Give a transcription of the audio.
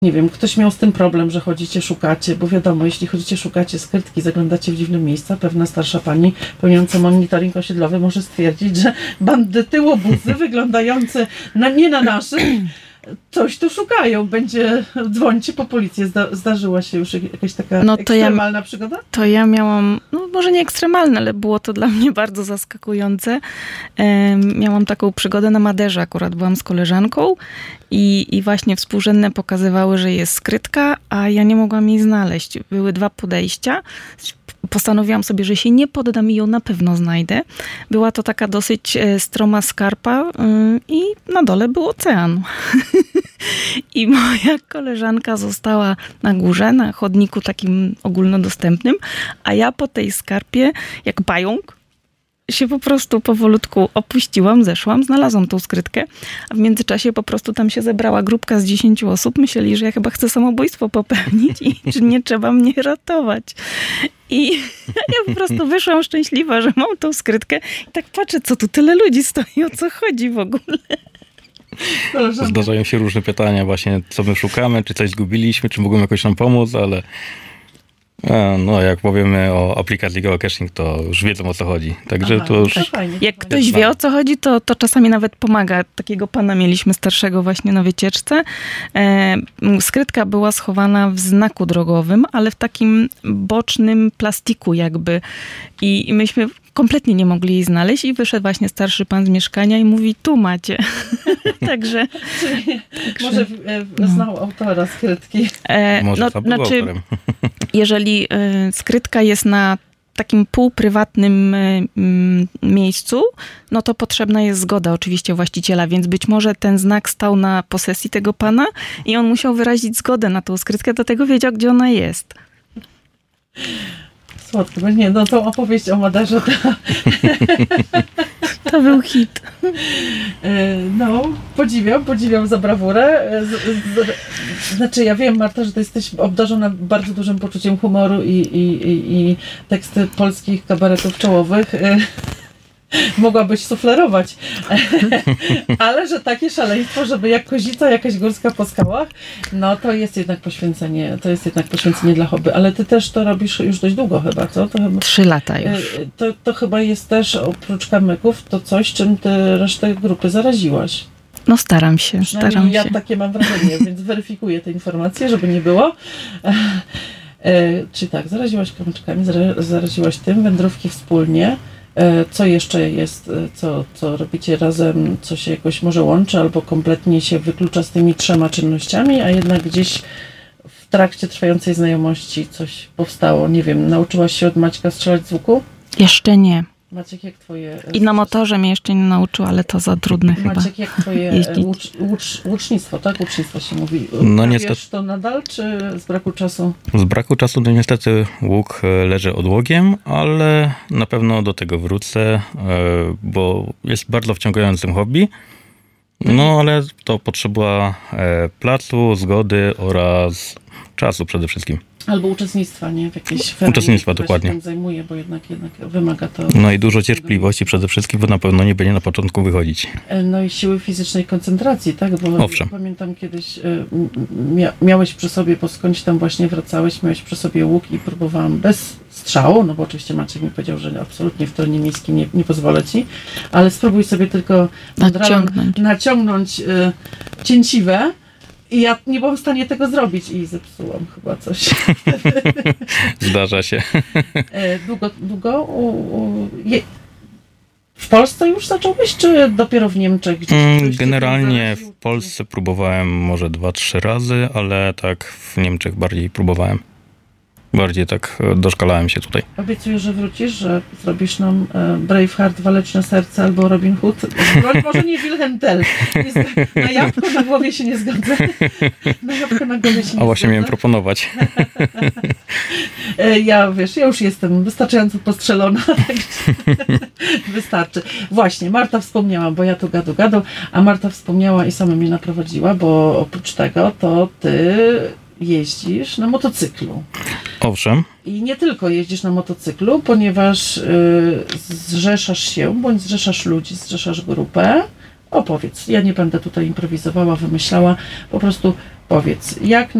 nie wiem, ktoś miał z tym problem, że chodzicie, szukacie, bo wiadomo, jeśli chodzicie, szukacie skrytki, zaglądacie w dziwne miejsca, pewna starsza pani pełniąca monitoring osiedlowy może stwierdzić, że bandyty, łobuzy wyglądające nie na naszych, coś tu szukają, dzwońcie po policję. Zdarzyła się już jakaś taka ekstremalna przygoda? To ja miałam, może nie ekstremalne, ale było to dla mnie bardzo zaskakujące. Miałam taką przygodę na Maderze, akurat byłam z koleżanką i właśnie współrzędne pokazywały, że jest skrytka, a ja nie mogłam jej znaleźć. Były 2 podejścia. Postanowiłam sobie, że się nie poddam i ją na pewno znajdę. Była to taka dosyć stroma skarpa i na dole był ocean. I moja koleżanka została na górze, na chodniku takim ogólnodostępnym, a ja po tej skarpie, jak pająk, się po prostu powolutku opuściłam, zeszłam, znalazłam tą skrytkę, a w międzyczasie po prostu tam się zebrała grupka z 10 osób. Myśleli, że ja chyba chcę samobójstwo popełnić i czy nie trzeba mnie ratować. I ja po prostu wyszłam szczęśliwa, że mam tą skrytkę i tak patrzę, co tu tyle ludzi stoi, o co chodzi w ogóle. Zdarzają się różne pytania właśnie, co my szukamy, czy coś zgubiliśmy, czy mogą jakoś nam pomóc, ale jak powiemy o aplikacji geocaching, to już wiedzą, o co chodzi. Także to już... Jak ktoś wie, o co chodzi, to czasami nawet pomaga. Takiego pana mieliśmy starszego właśnie na wycieczce. Skrytka była schowana w znaku drogowym, ale w takim bocznym plastiku jakby. I myśmy kompletnie nie mogli jej znaleźć i wyszedł właśnie starszy pan z mieszkania i mówi, tu macie. Także... Może znał autora skrytki. Może był autorem. Jeżeli skrytka jest na takim półprywatnym miejscu, no to potrzebna jest zgoda oczywiście właściciela, więc być może ten znak stał na posesji tego pana i on musiał wyrazić zgodę na tą skrytkę, dlatego wiedział, gdzie ona jest. Słodko, tą opowieść o Maderze to był hit. Podziwiam za brawurę. Znaczy, ja wiem, Marta, że ty jesteś obdarzona bardzo dużym poczuciem humoru i teksty polskich kabaretów czołowych mogłabyś suflerować. Ale że takie szaleństwo, żeby jak kozica jakaś górska po skałach, to jest jednak poświęcenie dla hobby. Ale ty też to robisz już dość długo chyba, co? 3 lata już. To chyba jest też, oprócz kamyków, to coś, czym ty resztę grupy zaraziłaś. Staram się. Ja takie mam wrażenie, więc weryfikuję te informacje, żeby nie było. Czyli tak, zaraziłaś kamyczkami, zaraziłaś tym, wędrówki wspólnie. Co jeszcze jest, co robicie razem, co się jakoś może łączy, albo kompletnie się wyklucza z tymi 3 czynnościami, a jednak gdzieś w trakcie trwającej znajomości coś powstało. Nie wiem, nauczyłaś się od Maćka strzelać z łuku? Jeszcze nie. Maciek, jak twoje... I na motorze mnie jeszcze nie nauczył, ale to za trudne chyba. Maciek, jak twoje łucznictwo, tak? Łucznictwo się mówi. Niestety. Wiesz to nadal, czy z braku czasu? Z braku czasu to niestety łuk leży odłogiem, ale na pewno do tego wrócę, bo jest bardzo wciągającym hobby. Ale to potrzeba placu, zgody oraz czasu przede wszystkim. Albo uczestnictwa, nie? W jakiejś fermie, Uczestnictwa, dokładnie. Się tym zajmuje, bo jednak wymaga to... I dużo cierpliwości przede wszystkim, bo na pewno nie będzie na początku wychodzić. I siły fizycznej koncentracji, tak? Bo owszem. Pamiętam kiedyś miałeś przy sobie, bo skądś tam właśnie wracałeś, miałeś przy sobie łuk i próbowałam bez strzału, bo oczywiście Maciek mi powiedział, że absolutnie w terenie miejskim nie pozwolę ci, ale spróbuj sobie tylko naciągnąć cięciwe. I ja nie byłam w stanie tego zrobić i zepsułam chyba coś. Zdarza się. Długo? W Polsce już zacząłeś, czy dopiero w Niemczech? Generalnie w Polsce próbowałem może 2-3 razy, ale tak w Niemczech bardziej próbowałem. Bardziej tak doszkalałem się tutaj. Obiecuję, że wrócisz, że zrobisz nam Braveheart, Waleczne Serce albo Robin Hood. Może nie Wilhelm Tell. Na jabłko na głowie się nie zgodzę. Na jabłko na głowie się nie zgodzę. A właśnie miałem proponować. Ja już jestem wystarczająco postrzelona. Wystarczy. Właśnie, Marta wspomniała, bo ja tu gadu, a Marta wspomniała i sama mnie naprowadziła, bo oprócz tego to ty jeździsz na motocyklu. Owszem. I nie tylko jeździsz na motocyklu, ponieważ zrzeszasz się, bądź zrzeszasz ludzi, zrzeszasz grupę. Opowiedz, ja nie będę tutaj improwizowała, wymyślała, po prostu powiedz, jak